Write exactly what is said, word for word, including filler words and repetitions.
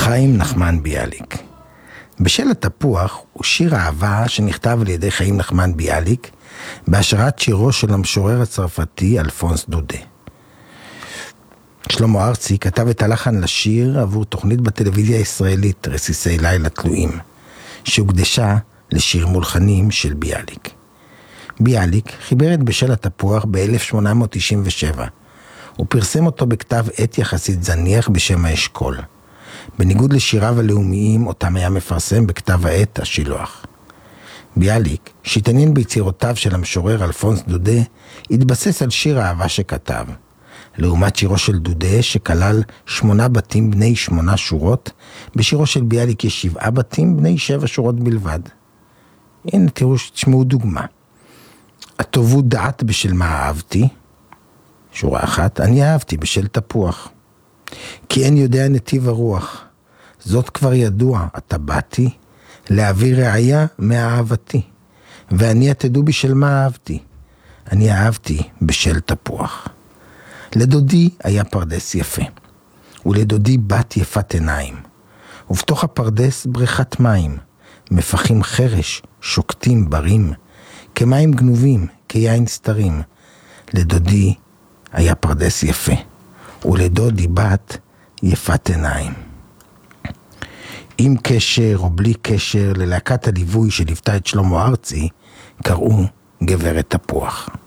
חיים נחמן ביאליק. בשל התפוח הוא שיר אהבה שנכתב על ידי חיים נחמן ביאליק בהשראת שירו של המשורר הצרפתי אלפונס דודה. שלמה ארצי כתב את הלחן לשיר עבור תוכנית בטלוויזיה הישראלית רסיסי לילה תלויים, שהוקדשה לשיר מולחנים של ביאליק. ביאליק חיבר את בשל התפוח ב-אלף שמונה מאות תשעים ושבע. הוא פרסם אותו בכתב עת יחסית זניח בשם האשכול, בניגוד לשיריו הלאומיים אותם היה מפרסם בכתב העת השילוח. ביאליק, שהתעניין ביצירותיו של המשורר אלפונס דודה, התבסס על שיר האהבה שכתב. לעומת שירו של דודה שכלל שמונה בתים בני שמונה שורות, בשירו של ביאליק יש שבעה בתים בני שבע שורות בלבד. הנה תראו, תשמעו דוגמה. הטובו דעת בשל מה אהבתי, שורה אחת, אני אהבתי בשל תפוח. כי אין יודע נתיב הרוח, זאת כבר ידוע, אתה באתי, להביא ראיה מהאהבתי, ואני התדעו בשל מה אהבתי, אני אהבתי בשל תפוח. לדודי היה פרדס יפה, ולדודי בת יפת עיניים, ובתוך הפרדס בריכת מים, מפחים חרש, שוקטים ברים, כמים גנובים, כיין סתרים. לדודי היה פרדס יפה, ולדודי בת יפת עיניים. עם קשר או בלי קשר ללהקת הליווי שליוותה את שלמה ארצי, קראו גברת תפוח.